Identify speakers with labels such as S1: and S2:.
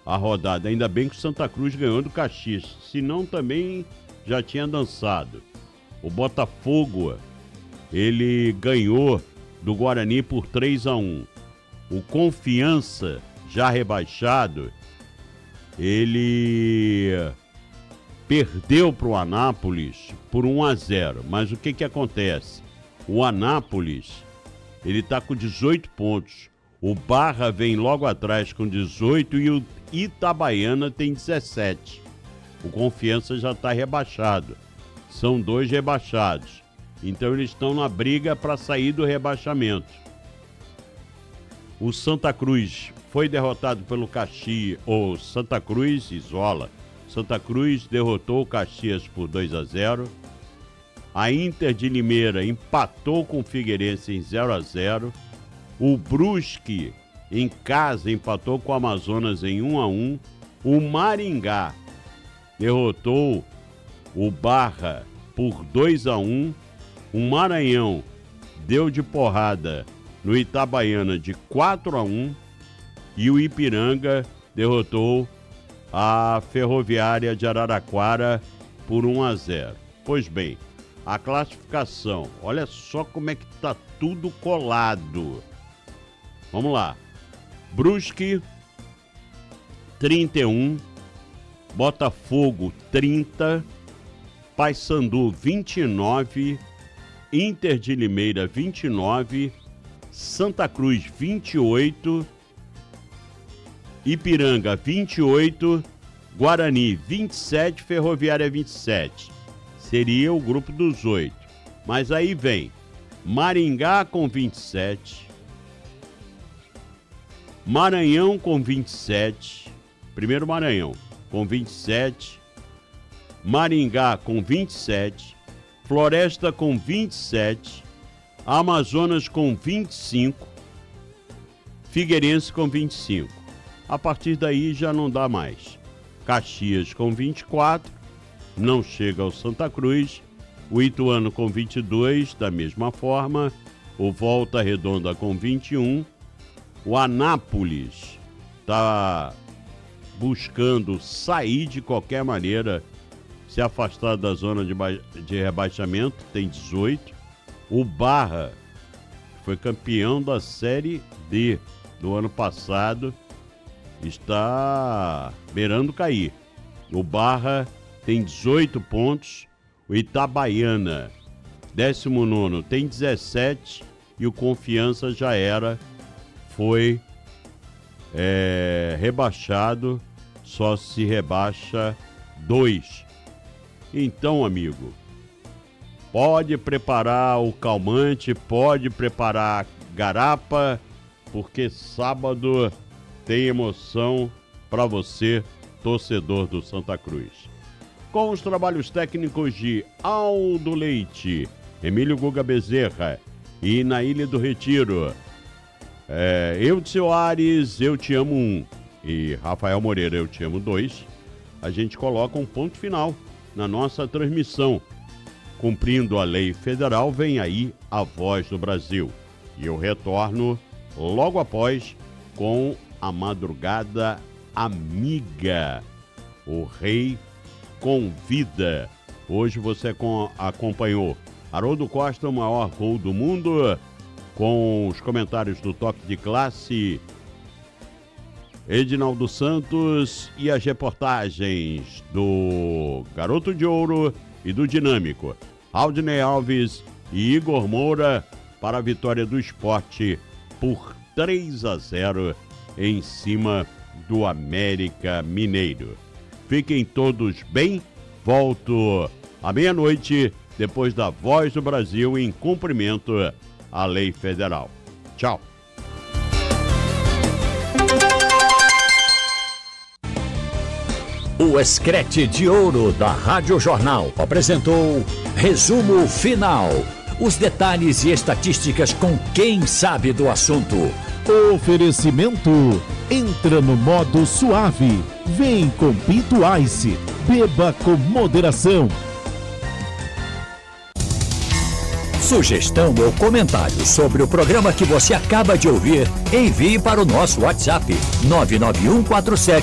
S1: a rodada. Ainda bem que o Santa Cruz ganhou do Caxias, senão também já tinha dançado. O Botafogo, ele ganhou do Guarani por 3-1. O Confiança, já rebaixado, ele perdeu para o Anápolis por 1-0. Mas o que acontece? O Anápolis, ele está com 18 pontos. O Barra vem logo atrás com 18 e o Itabaiana tem 17. O Confiança já está rebaixado. São 2 rebaixados. Então eles estão na briga para sair do rebaixamento. O Santa Cruz foi derrotado pelo Caxias, ou Santa Cruz isola. Santa Cruz derrotou o Caxias por 2-0. A Inter de Limeira empatou com o Figueirense em 0-0. O Brusque, em casa, empatou com o Amazonas em 1-1. O Maringá derrotou o Barra por 2-1. O Maranhão deu de porrada no Itabaiana de 4-1. E o Ipiranga derrotou a Ferroviária de Araraquara por 1-0. Pois bem, a classificação, olha só como é que tá tudo colado. Vamos lá. Brusque, 31. Botafogo, 30. Paysandu, 29. Inter de Limeira, 29. Santa Cruz, 28. Ipiranga, 28. Guarani, 27. Ferroviária, 27. Seria o grupo dos 8. Mas aí vem Maringá com 27. Maranhão com 27. Primeiro Maranhão com 27. Maringá com 27. Floresta com 27. Amazonas com 25. Figueirense com 25. A partir daí já não dá mais. Caxias com 24. Não chega ao Santa Cruz. O Ituano com 22, da mesma forma. O Volta Redonda com 21. O Anápolis está buscando sair de qualquer maneira, se afastar da zona de rebaixamento, tem 18. O Barra, que foi campeão da Série D do ano passado, está beirando cair. O Barra tem 18 pontos. O Itabaiana, 19º, tem 17. E o Confiança já foi rebaixado, só se rebaixa 2. Então, amigo, pode preparar o calmante, pode preparar a garapa, porque sábado tem emoção para você, torcedor do Santa Cruz. Com os trabalhos técnicos de Aldo Leite, Emílio Guga Bezerra e na Ilha do Retiro, Eudson Ares, eu te amo 1, e Rafael Moreira, eu te amo 2, a gente coloca um ponto final na nossa transmissão. Cumprindo a lei federal, vem aí a Voz do Brasil. E eu retorno logo após com a Madrugada Amiga. O Rei Convida. Hoje você acompanhou Haroldo Costa, o maior gol do mundo, com os comentários do Toque de Classe, Edinaldo Santos e as reportagens do Garoto de Ouro e do Dinâmico, Aldinei Alves e Igor Moura, para a vitória do Sport por 3-0 em cima do América Mineiro. Fiquem todos bem, volto à meia-noite, depois da Voz do Brasil, em cumprimento à lei federal. Tchau.
S2: O Escrete de Ouro da Rádio Jornal apresentou Resumo Final. Os detalhes e estatísticas com quem sabe do assunto.
S3: Oferecimento. Entra no modo suave. Vem com Pinto Ice. Beba com moderação.
S2: Sugestão ou comentário sobre o programa que você acaba de ouvir, envie para o nosso WhatsApp 99147